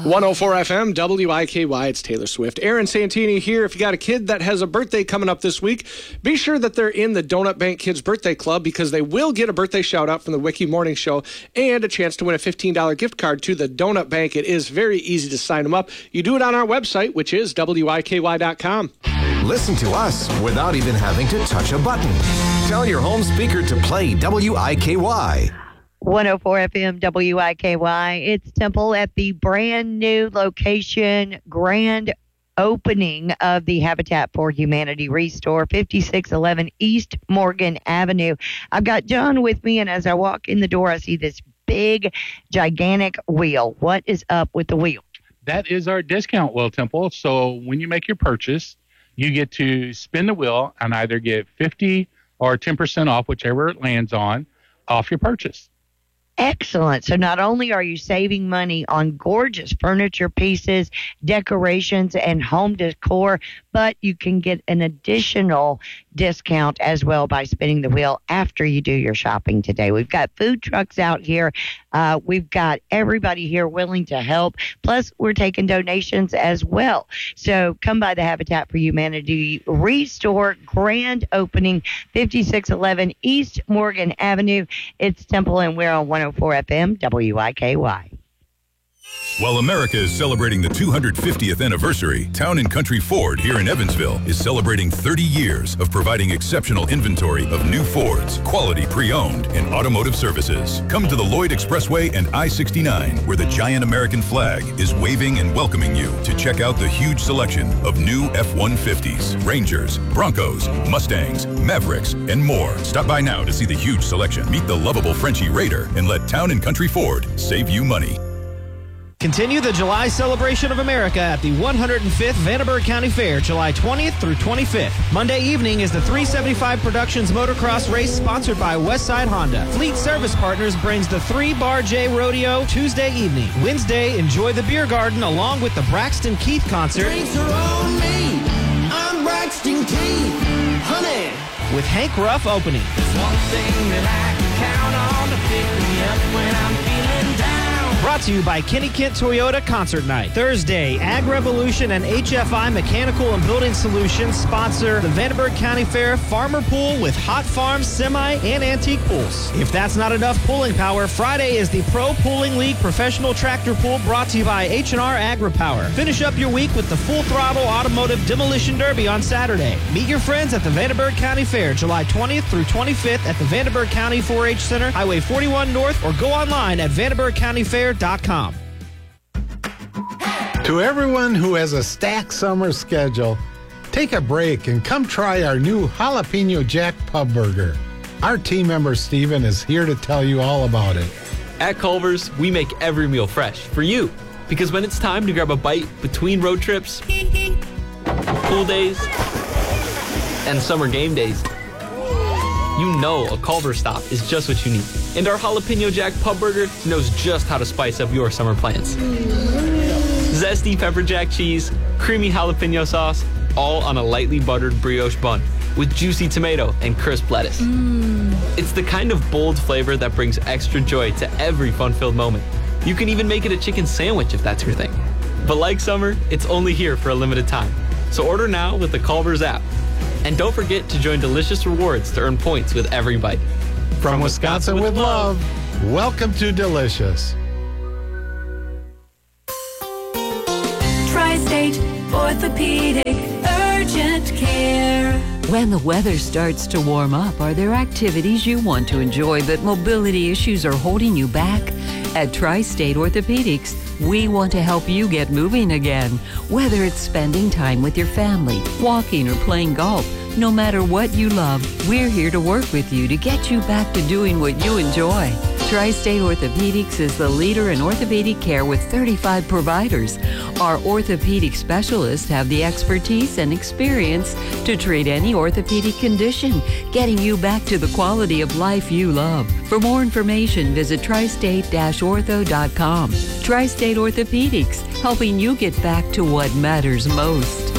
104 FM, WIKY, it's Taylor Swift. Aaron Santini here. If you got a kid that has a birthday coming up this week, be sure that they're in the Donut Bank Kids Birthday Club because they will get a birthday shout out from the Wiki Morning Show and a chance to win a $15 gift card to the Donut Bank. It is very easy to sign them up. You do it on our website, which is WIKY.com. Listen to us without even having to touch a button. Tell your home speaker to play WIKY. 104 FM WIKY. It's Temple at the brand new location, grand opening of the Habitat for Humanity Restore, 5611 East Morgan Avenue. I've got John with me, and as I walk in the door, I see this big, gigantic wheel. What is up with the wheel? That is our discount wheel, Temple. So when you make your purchase, you get to spin the wheel and either get 50 or 10% off, whichever it lands on, off your purchase. Excellent. So not only are you saving money on gorgeous furniture pieces, decorations, and home decor, but you can get an additional discount as well by spinning the wheel after you do your shopping today. We've got food trucks out here. We've got everybody here willing to help. Plus, we're taking donations as well. So come by the Habitat for Humanity Restore grand opening, 5611 East Morgan Avenue. It's Temple, and we're on 104 FM WIKY. While America is celebrating the 250th anniversary, Town & Country Ford here in Evansville is celebrating 30 years of providing exceptional inventory of new Fords, quality pre-owned, and automotive services. Come to the Lloyd Expressway and I-69, where the giant American flag is waving and welcoming you to check out the huge selection of new F-150s, Rangers, Broncos, Mustangs, Mavericks, and more. Stop by now to see the huge selection, meet the lovable Frenchie Raider, and let Town & Country Ford save you money. Continue the July celebration of America at the 105th Vanderburgh County Fair, July 20th through 25th. Monday evening is the 375 Productions Motocross Race sponsored by Westside Honda. Fleet Service Partners brings the 3-Bar J Rodeo Tuesday evening. Wednesday, enjoy the Beer Garden along with the Braxton Keith concert. Drinks are on me. I'm Braxton Keith, honey. With Hank Ruff opening. There's one thing that I can count on to pick me up when I'm feeling down. Brought to you by Kenny Kent Toyota Concert Night. Thursday, Ag Revolution and HFI Mechanical and Building Solutions sponsor the Vanderburgh County Fair Farmer Pool with hot farms, semi, and antique pools. If that's not enough pulling power, Friday is the Pro Pooling League Professional Tractor Pool brought to you by H&R Agri-Power. Finish up your week with the Full Throttle Automotive Demolition Derby on Saturday. Meet your friends at the Vanderburgh County Fair, July 20th through 25th at the Vanderburgh County 4-H Center, Highway 41 North, or go online at VanderburghCountyFair.com. To everyone who has a stacked summer schedule, take a break and come try our new Jalapeno Jack Pub Burger. Our team member Steven is here to tell you all about it. At Culver's, we make every meal fresh for you. Because when it's time to grab a bite between road trips, pool days, and summer game days, you know a Culver's stop is just what you need. And our Jalapeno Jack Pub Burger knows just how to spice up your summer plans. Zesty pepper jack cheese, creamy jalapeno sauce, all on a lightly buttered brioche bun with juicy tomato and crisp lettuce. It's the kind of bold flavor that brings extra joy to every fun-filled moment. You can even make it a chicken sandwich if that's your thing. But like summer, it's only here for a limited time. So order now with the Culver's app. And don't forget to join Delicious Rewards to earn points with every bite. From Wisconsin with love, welcome to Delicious. Tri-State Orthopedic Urgent Care. When the weather starts to warm up, are there activities you want to enjoy but mobility issues are holding you back? At Tri-State Orthopedics, we want to help you get moving again. Whether it's spending time with your family, walking, or playing golf, no matter what you love, we're here to work with you to get you back to doing what you enjoy. Tri-State Orthopedics is the leader in orthopedic care with 35 providers. Our orthopedic specialists have the expertise and experience to treat any orthopedic condition, getting you back to the quality of life you love. For more information, visit tristate-ortho.com. Tri-State Orthopedics, helping you get back to what matters most.